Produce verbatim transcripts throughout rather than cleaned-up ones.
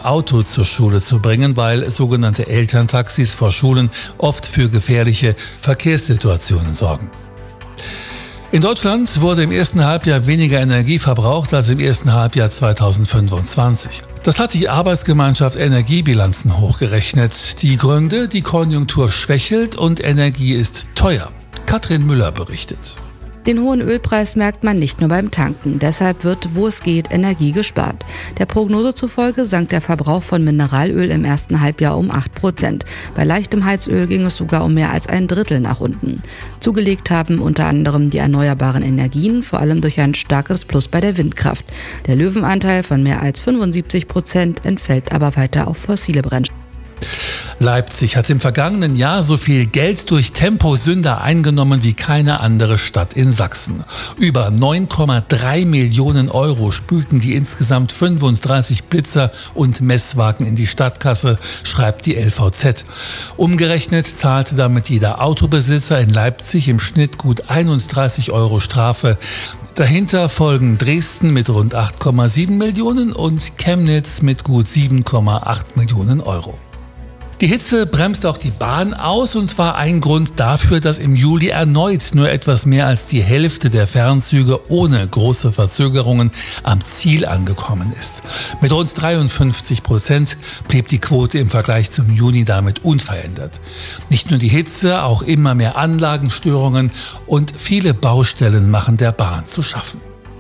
Auto zur Schule zu bringen, weil sogenannte Elterntaxis vor Schulen oft für gefährliche Verkehrssituationen sorgen. In Deutschland wurde im ersten Halbjahr weniger Energie verbraucht als im ersten Halbjahr zweitausendfünfundzwanzig. Das hat die Arbeitsgemeinschaft Energiebilanzen hochgerechnet. Die Gründe: die Konjunktur schwächelt und Energie ist teuer. Katrin Müller berichtet. Den hohen Ölpreis merkt man nicht nur beim Tanken. Deshalb wird, wo es geht, Energie gespart. Der Prognose zufolge sank der Verbrauch von Mineralöl im ersten Halbjahr um acht Prozent. Bei leichtem Heizöl ging es sogar um mehr als ein Drittel nach unten. Zugelegt haben unter anderem die erneuerbaren Energien, vor allem durch ein starkes Plus bei der Windkraft. Der Löwenanteil von mehr als fünfundsiebzig Prozent entfällt aber weiter auf fossile Brennstoffe. Leipzig hat im vergangenen Jahr so viel Geld durch Temposünder eingenommen wie keine andere Stadt in Sachsen. Über neun Komma drei Millionen Euro spülten die insgesamt fünfunddreißig Blitzer und Messwagen in die Stadtkasse, schreibt die L V Z. Umgerechnet zahlte damit jeder Autobesitzer in Leipzig im Schnitt gut einunddreißig Euro Strafe. Dahinter folgen Dresden mit rund acht Komma sieben Millionen und Chemnitz mit gut sieben Komma acht Millionen Euro. Die Hitze bremst auch die Bahn aus und war ein Grund dafür, dass im Juli erneut nur etwas mehr als die Hälfte der Fernzüge ohne große Verzögerungen am Ziel angekommen ist. Mit rund dreiundfünfzig Prozent blieb die Quote im Vergleich zum Juni damit unverändert. Nicht nur die Hitze, auch immer mehr Anlagenstörungen und viele Baustellen machen der Bahn zu schaffen.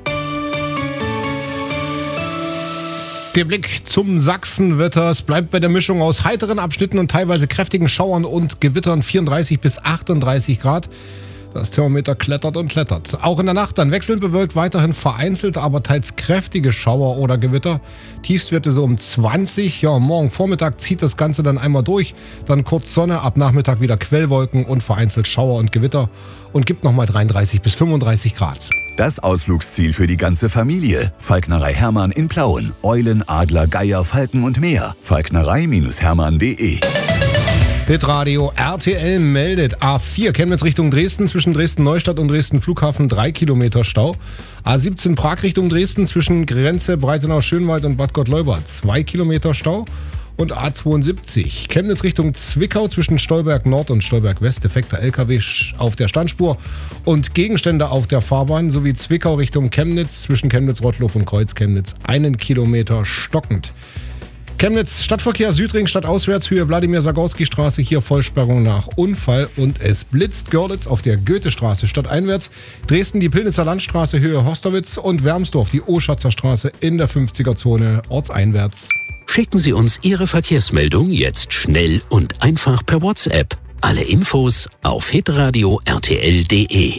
Der Blick zum Sachsenwetter. Es bleibt bei der Mischung aus heiteren Abschnitten und teilweise kräftigen Schauern und Gewittern vierunddreißig bis achtunddreißig Grad. Das Thermometer klettert und klettert. Auch in der Nacht dann wechselnd bewölkt, weiterhin vereinzelt, aber teils kräftige Schauer oder Gewitter. Tiefstwerte so um zwanzig. Ja, morgen Vormittag zieht das Ganze dann einmal durch. Dann kurz Sonne, ab Nachmittag wieder Quellwolken und vereinzelt Schauer und Gewitter. Und gibt nochmal dreiunddreißig bis fünfunddreißig Grad. Das Ausflugsziel für die ganze Familie. Falknerei Hermann in Plauen. Eulen, Adler, Geier, Falken und mehr. falknerei Hermann punkt de. Hitradio R T L meldet A vier Chemnitz Richtung Dresden, zwischen Dresden-Neustadt und Dresden-Flughafen drei Kilometer Stau. A siebzehn Prag Richtung Dresden, zwischen Grenze Breitenau-Schönwald und Bad Gottleuba zwei Kilometer Stau. Und A zweiundsiebzig Chemnitz Richtung Zwickau, zwischen Stolberg Nord und Stolberg West, defekter L K W auf der Standspur und Gegenstände auf der Fahrbahn, sowie Zwickau Richtung Chemnitz, zwischen Chemnitz-Rottloff und Kreuz-Chemnitz einen Kilometer stockend. Chemnitz Stadtverkehr Südring stadtauswärts, Höhe Wladimir-Sagorski-Straße, hier Vollsperrung nach Unfall und es blitzt. Görlitz auf der Goethestraße stadteinwärts, Dresden die Pillnitzer Landstraße Höhe Horstowitz und Wermsdorf die Oschatzer Straße in der fünfziger-Zone ortseinwärts. Schicken Sie uns Ihre Verkehrsmeldung jetzt schnell und einfach per WhatsApp. Alle Infos auf hitradio r t l punkt de.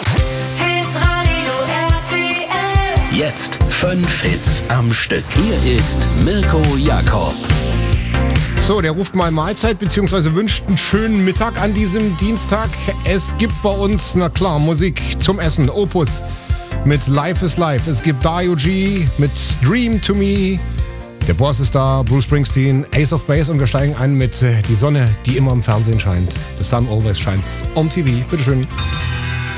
Jetzt fünf Hits am Stück. Hier ist Mirko Jakob. So, der ruft mal Mahlzeit bzw. wünscht einen schönen Mittag an diesem Dienstag. Es gibt bei uns, na klar, Musik zum Essen. Opus mit Life is Life. Es gibt Dario G mit Dream to Me. Der Boss ist da, Bruce Springsteen, Ace of Base und wir steigen ein mit äh, Die Sonne, die immer im Fernsehen scheint. The sun always shines on T V. Bitteschön.